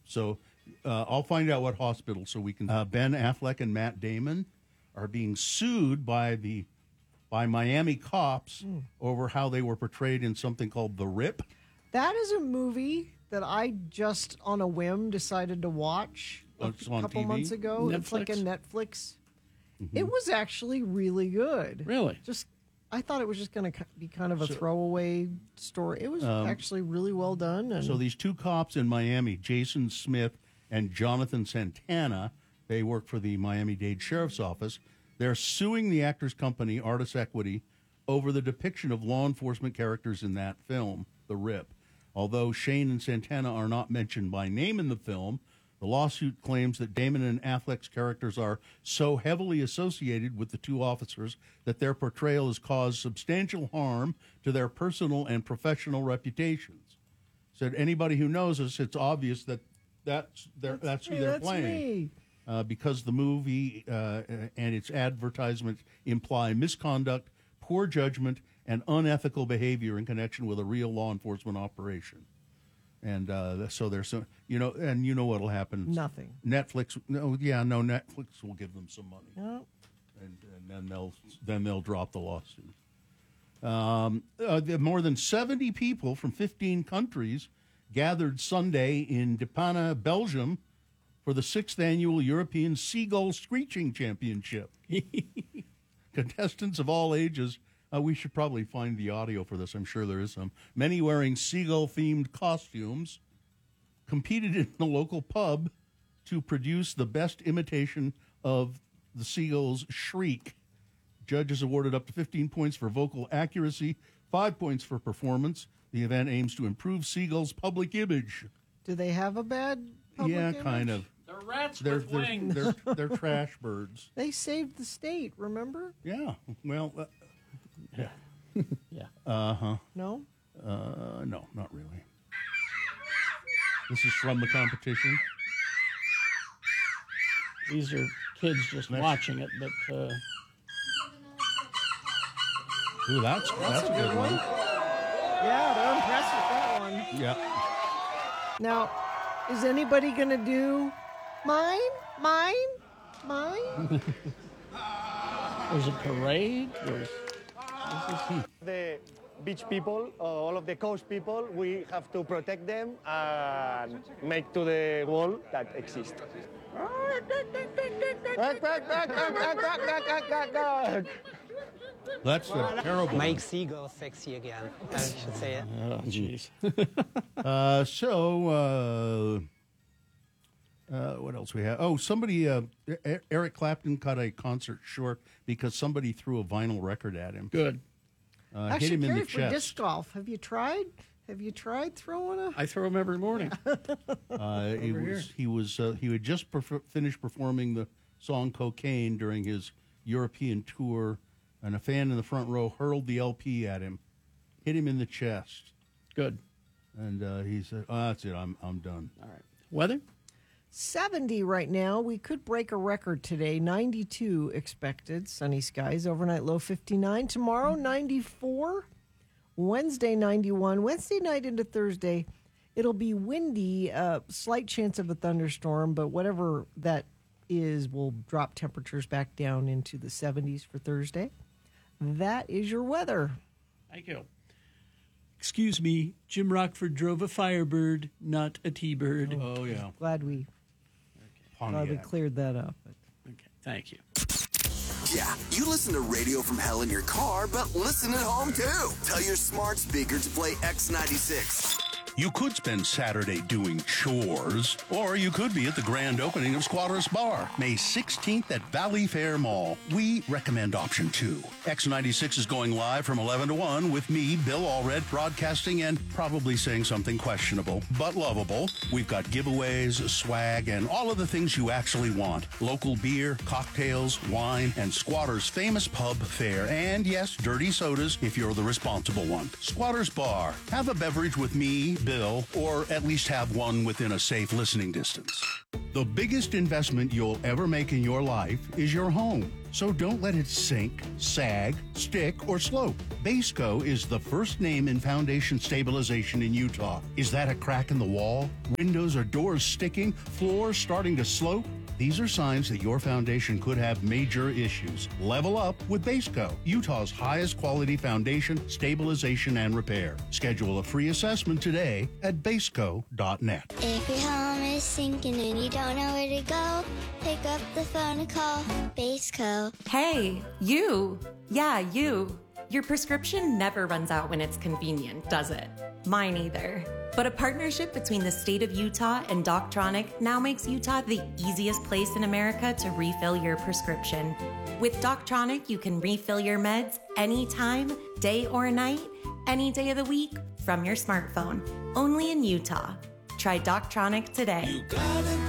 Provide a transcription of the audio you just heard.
So I'll find out what hospital so we can. Ben Affleck and Matt Damon are being sued by Miami cops over how they were portrayed in something called The Rip. That is a movie that I just on a whim decided to watch a couple TV? months ago. It's like a Netflix. It was actually really good. Really? I thought it was just going to be kind of a throwaway story. It was actually really well done. And so these two cops in Miami, Jason Smith and Jonathan Santana, they work for the Miami-Dade Sheriff's Office. They're suing the actors' company, Artis Equity, over the depiction of law enforcement characters in that film, The Rip. Although Shane and Santana are not mentioned by name in the film, the lawsuit claims that Damon and Affleck's characters are so heavily associated with the two officers that their portrayal has caused substantial harm to their personal and professional reputations. Said anybody who knows us, it's obvious that that's who they're playing. Because the movie and its advertisements imply misconduct, poor judgment, and unethical behavior in connection with a real law enforcement operation. And so there's some, and you know what'll happen. Nothing. Netflix will give them some money. Oh. And then they'll drop the lawsuit. More than 70 people from 15 countries gathered Sunday in Depana, Belgium, for the 6th annual European Seagull Screeching Championship. Contestants of all ages, we should probably find the audio for this. I'm sure there is some. Many wearing seagull-themed costumes competed in the local pub to produce the best imitation of the seagull's shriek. Judges awarded up to 15 points for vocal accuracy, 5 points for performance. The event aims to improve seagulls' public image. Do they have a bad public image? Kind of. They're rats with wings. They're trash birds. They saved the state, remember? Yeah. Well, yeah. Yeah. Uh-huh. No? No, not really. This is from the competition. These are kids just watching it, but... Ooh, that's a good one. Yeah, they're impressed with that one. Yeah. Now, is anybody going to do mine? There's a parade? The beach people, all of the coast people, we have to protect them and make to the world that exists. That's a terrible Make seagulls sexy again, I should say it. Oh, jeez. What else we have? Oh, somebody, Eric Clapton cut a concert short because somebody threw a vinyl record at him. Good. Actually, hit him in the for chest. disc golf, have you tried throwing a... I throw them every morning. He had just finished performing the song Cocaine during his European tour, and a fan in the front row hurled the LP at him, hit him in the chest. Good. And he said, that's it, I'm done. All right. Weather? 70 right now. We could break a record today. 92 expected. Sunny skies. Overnight low 59. Tomorrow, 94. Wednesday, 91. Wednesday night into Thursday, it'll be windy. Slight chance of a thunderstorm, but whatever that is will drop temperatures back down into the 70s for Thursday. That is your weather. Thank you. Excuse me, Jim Rockford drove a Firebird, not a T-Bird. Oh, yeah. Glad we cleared that up. Okay, thank you. Yeah, you listen to Radio from Hell in your car, but listen at home too. Tell your smart speaker to play X96. You could spend Saturday doing chores, or you could be at the grand opening of Squatters Bar, May 16th at Valley Fair Mall. We recommend option 2. X96 is going live from 11 to 1 with me, Bill Allred, broadcasting and probably saying something questionable, but lovable. We've got giveaways, swag, and all of the things you actually want. Local beer, cocktails, wine, and Squatters' famous pub fare. And yes, dirty sodas if you're the responsible one. Squatters Bar. Have a beverage with me, Bill, or at least have one within a safe listening distance. The biggest investment you'll ever make in your life is your home. So don't let it sink, sag, stick, or slope. Baseco is the first name in foundation stabilization in Utah. Is that a crack in the wall? Windows or doors sticking? Floors starting to slope? These are signs that your foundation could have major issues. Level up with Baseco, Utah's highest quality foundation, stabilization, and repair. Schedule a free assessment today at baseco.net. If your home is sinking and you don't know where to go, pick up the phone and call Baseco. Hey, you. Yeah, you. Your prescription never runs out when it's convenient, does it? Mine either. But a partnership between the state of Utah and Doctronic now makes Utah the easiest place in America to refill your prescription. With Doctronic, you can refill your meds anytime, day or night, any day of the week, from your smartphone. Only in Utah. Try Doctronic today.